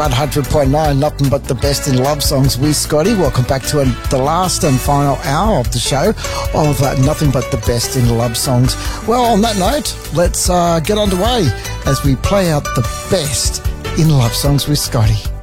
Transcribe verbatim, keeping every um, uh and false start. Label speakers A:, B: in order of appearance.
A: one hundred point nine, nothing but the best in love songs with Scotty. Welcome back to an, the last and final hour of the show of uh, nothing but the best in love songs. Well, on that note, let's uh, get underway as we play out the best in love songs with Scotty.